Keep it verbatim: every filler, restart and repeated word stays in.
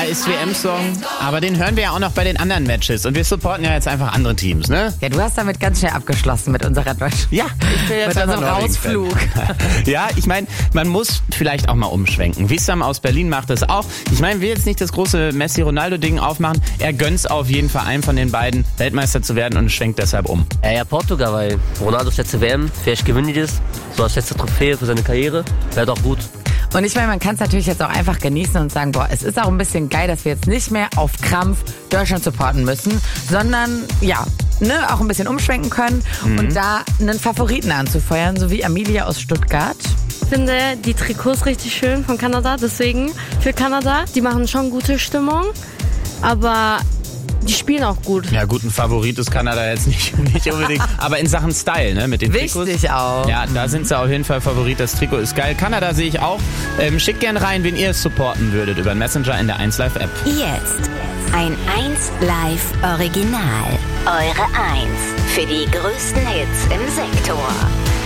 ist W M-Song, aber den hören wir ja auch noch bei den anderen Matches. Und wir supporten ja jetzt einfach andere Teams, ne? Ja, du hast damit ganz schnell abgeschlossen mit unserer Deutsch. Ja, ich bin jetzt mit unserem Rausflug. Ja, ich meine, man muss vielleicht auch mal umschwenken. Wissam aus Berlin macht das auch. Ich meine, will jetzt nicht das große Messi-Ronaldo-Ding aufmachen. Er gönnt's auf jeden Fall einem von den beiden, Weltmeister zu werden, und schwenkt deshalb um. Äh, ja, Portugal, weil Ronaldos letzte W M, vielleicht gewinnen die das. So als letzte Trophäe für seine Karriere. Wäre doch gut. Und ich meine, man kann es natürlich jetzt auch einfach genießen und sagen, boah, es ist auch ein bisschen geil, dass wir jetzt nicht mehr auf Krampf Deutschland supporten müssen, sondern ja, ne, auch ein bisschen umschwenken können mhm. und da einen Favoriten anzufeuern, so wie Amelia aus Stuttgart. Ich finde die Trikots richtig schön von Kanada, deswegen für Kanada. Die machen schon gute Stimmung, aber die spielen auch gut. Ja, gut, ein Favorit ist Kanada jetzt nicht, nicht unbedingt. Aber in Sachen Style, ne, mit den Trikots. Wichtig auch. Ja, da sind sie auf jeden Fall Favorit. Das Trikot ist geil. Kanada sehe ich auch. Ähm, schickt gerne rein, wen ihr es supporten würdet über den Messenger in der eins Live App. Jetzt ein eins Live Original. Eure eins für die größten Hits im Sektor.